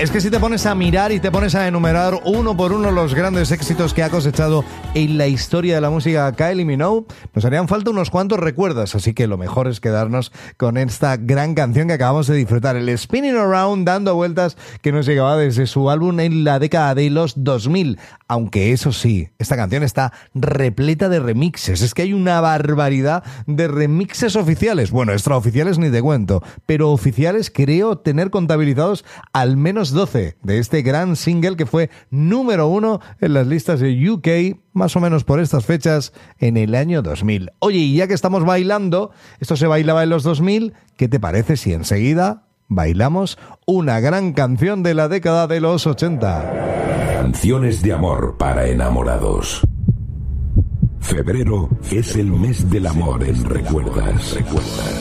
Es que si te pones a mirar y te pones a enumerar uno por uno los grandes éxitos que ha cosechado en la historia de la música Kylie Minogue, nos harían falta unos cuantos recuerdos, así que lo mejor es quedarnos con esta gran canción que acabamos de disfrutar, el Spinning Around, dando vueltas, que nos llegaba desde su álbum en la década de los 2000, aunque eso sí, esta canción está repleta de remixes, es que hay una barbaridad de remixes oficiales, bueno, extraoficiales ni te cuento, pero oficiales creo tener contabilizados al menos 12 de este gran single que fue número 1 en las listas de UK, más o menos por estas fechas, en el año 2000. Oye, y ya que estamos bailando, esto se bailaba en los 2000, ¿qué te parece si enseguida bailamos una gran canción de la década de los 80? Canciones de amor para enamorados. Febrero es el mes del amor en Recuerdas.